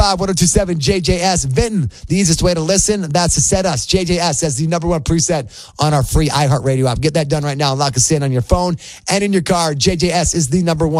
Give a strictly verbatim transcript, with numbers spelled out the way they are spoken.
five, one oh two seven J J S. Vinton, the easiest way to listen, that's to set us, J J S, as the number one preset on our free iHeartRadio app. Get that done right now and lock us in on your phone and in your car. J J S is the number one.